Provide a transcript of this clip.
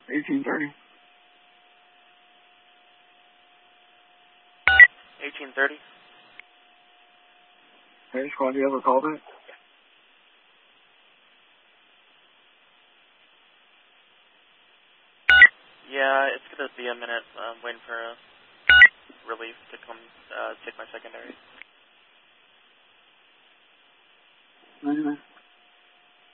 1830. 1830. Hey, squad, do you have a callback? Yeah, it's going to be a minute. I'm waiting for a relief to come take my secondary. 99.